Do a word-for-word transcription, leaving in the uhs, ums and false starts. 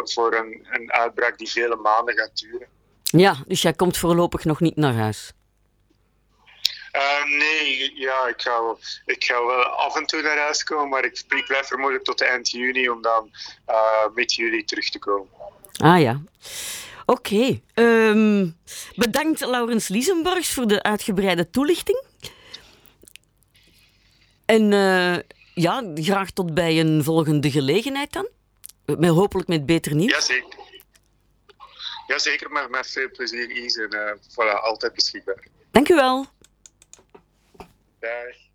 voor een, een uitbraak die vele maanden gaat duren. Ja, dus jij komt voorlopig nog niet naar huis? Uh, nee, ja, ik ga, ik ga wel af en toe naar huis komen, maar ik, ik blijf vermoedelijk tot eind juni om dan uh, mid juli terug te komen. Ah ja. Oké. Okay. Um, bedankt Laurens Liesenborgs voor de uitgebreide toelichting. En uh, ja, graag tot bij een volgende gelegenheid dan. Met, hopelijk met beter nieuws. Jazeker. Jazeker, maar met veel plezier, Is. En uh, voilà, altijd beschikbaar. Dank u wel. Dag.